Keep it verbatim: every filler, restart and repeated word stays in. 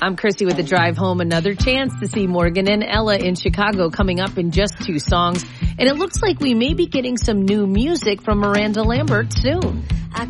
I'm Chrissy with the drive home. Another chance to see Morgan and Ella in Chicago coming up in just two songs. And it looks like we may be getting some new music from Miranda Lambert soon.